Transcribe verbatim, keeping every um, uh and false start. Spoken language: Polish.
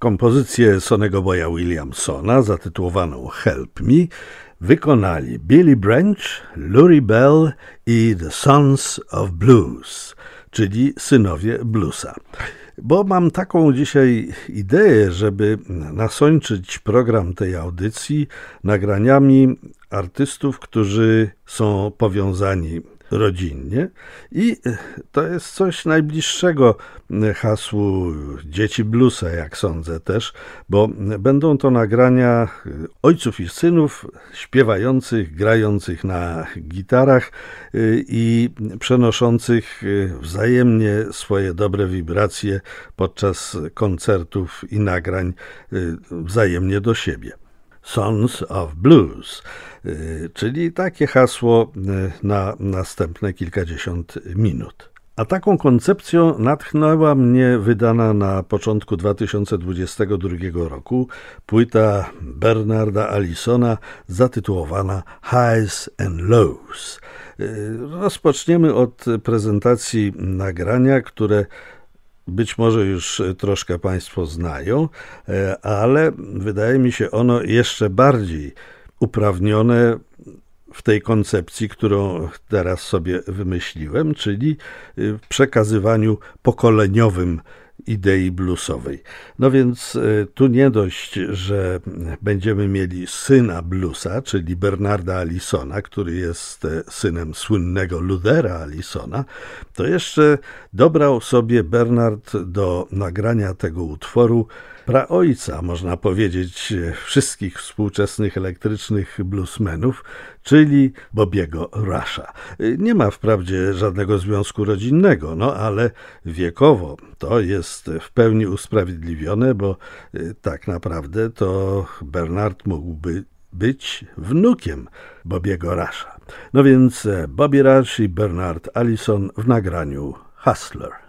Kompozycję Sonny'ego Boya Williamsona zatytułowaną Help Me wykonali Billy Branch, Lurie Bell i The Sons of Blues, czyli synowie bluesa. Bo mam taką dzisiaj ideę, żeby nasączyć program tej audycji nagraniami artystów, którzy są powiązani rodzinnie i to jest coś najbliższego hasłu Dzieci Bluesa, jak sądzę też, bo będą to nagrania ojców i synów śpiewających, grających na gitarach i przenoszących wzajemnie swoje dobre wibracje podczas koncertów i nagrań wzajemnie do siebie. Sons of Blues, czyli takie hasło na następne kilkadziesiąt minut. A taką koncepcją natchnęła mnie wydana na początku dwa tysiące dwudziestego drugiego roku płyta Bernarda Allisona zatytułowana Highs and Lows. Rozpoczniemy od prezentacji nagrania, które być może już troszkę Państwo znają, ale wydaje mi się ono jeszcze bardziej uprawnione w tej koncepcji, którą teraz sobie wymyśliłem, czyli w przekazywaniu pokoleniowym idei bluesowej. No więc tu nie dość, że będziemy mieli syna bluesa, czyli Bernarda Allisona, który jest synem słynnego Luthera Allisona, to jeszcze dobrał sobie Bernard do nagrania tego utworu praojca, można powiedzieć, wszystkich współczesnych elektrycznych bluesmenów, czyli Bobiego Rusha. Nie ma wprawdzie żadnego związku rodzinnego, no ale wiekowo to jest w pełni usprawiedliwione, bo tak naprawdę to Bernard mógłby być wnukiem Bobiego Rusha. No więc Bobby Rush i Bernard Allison w nagraniu Hustler.